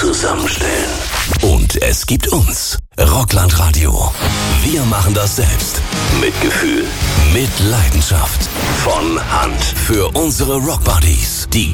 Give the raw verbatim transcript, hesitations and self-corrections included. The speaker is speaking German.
zusammenstellen. Und es gibt uns. Rockland Radio. Wir machen das selbst. Mit Gefühl. Mit Leidenschaft. Von Hand. Für unsere Rockbuddies. Die